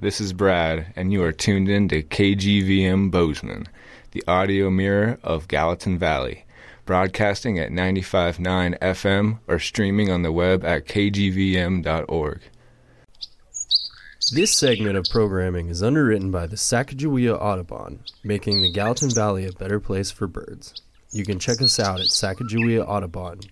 This is Brad, and you are tuned in to KGVM Bozeman, the audio mirror of Gallatin Valley, broadcasting at 95.9 FM or streaming on the web at kgvm.org. This segment of programming is underwritten by the Sacagawea Audubon, making the Gallatin Valley a better place for birds. You can check us out at sacagaweaaudubon.com.